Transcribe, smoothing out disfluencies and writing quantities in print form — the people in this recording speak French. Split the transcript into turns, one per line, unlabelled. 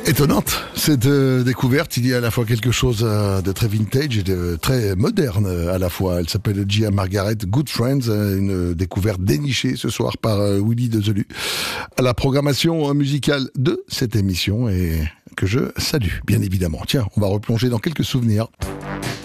Étonnante cette découverte, il y a à la fois quelque chose de très vintage et de très moderne à la fois. Elle s'appelle Gia Margaret Good Friends, une découverte dénichée ce soir par Willy Dezelu à la programmation musicale de cette émission et que je salue bien évidemment. Tiens, on va replonger dans quelques souvenirs.